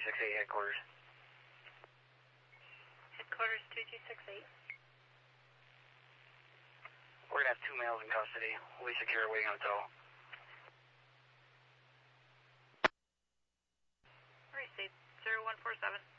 2268 headquarters. Headquarters 2268. We're going to have 2 males in custody. We secure waiting on tow. Received. 0147.